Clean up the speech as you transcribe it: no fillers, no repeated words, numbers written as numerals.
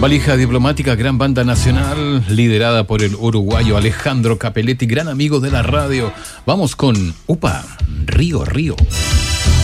Valija Diplomática, gran banda nacional, liderada por el uruguayo Alejandro Capelletti, gran amigo de la radio. Vamos con Upa, Río Río.